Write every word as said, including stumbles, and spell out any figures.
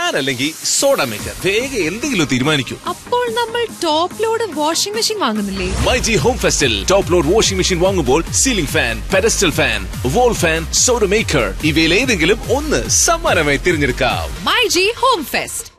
Fan അല്ലെങ്കിൽ soda maker. വേഗം എന്തെങ്കിലും തീരുമാനിക്കൂ. അപ്പോൾ നമ്മൾ top load washing machine വാങ്ങുന്നില്ലേ? MyG home ഫെസ്റ്റിൽ top load washing machine വാങ്ങുമ്പോൾ ceiling fan, pedestal fan, wall fan, soda maker ഇവയിൽ ഏതെങ്കിലും ഒന്ന് സമ്മാനമായി തിരഞ്ഞെടുക്കാം. MyG home fest.